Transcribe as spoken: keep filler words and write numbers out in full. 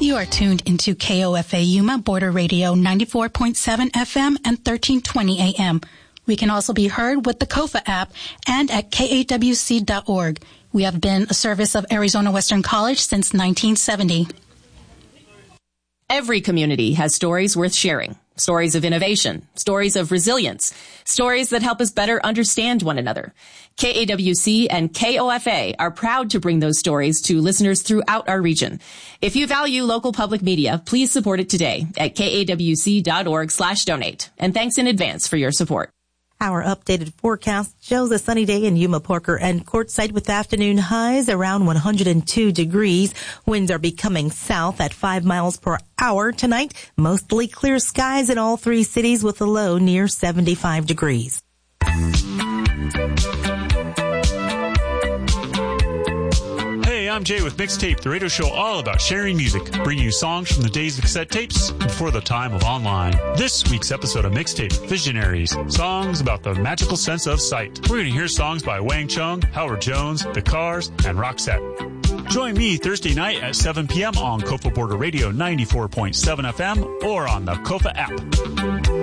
You are tuned into K O F A Yuma Border Radio ninety-four point seven F M and thirteen twenty A M. We can also be heard with the KOFA app and at K A W C dot org. We have been a service of Arizona Western College since nineteen seventy. Every community has stories worth sharing. Stories of innovation, stories of resilience, stories that help us better understand one another. K A W C and K O F A are proud to bring those stories to listeners throughout our region. If you value local public media, please support it today at K A W C dot org slash donate. And thanks in advance for your support. Our updated forecast shows a sunny day in Yuma, Parker, and Quartzsite with afternoon highs around one hundred two degrees. Winds are becoming south at five miles per hour tonight. Mostly clear skies in all three cities with a low near seventy-five degrees. Hey, I'm Jay with Mixtape, the radio show all about sharing music, bringing you songs from the days of cassette tapes before the time of online. This week's episode of Mixtape, Visionaries, songs about the magical sense of sight. We're going to hear songs by Wang Chung, Howard Jones, The Cars, and Roxette. Join me Thursday night at seven p.m. on KOFA Border Radio ninety-four point seven F M or on the KOFA app.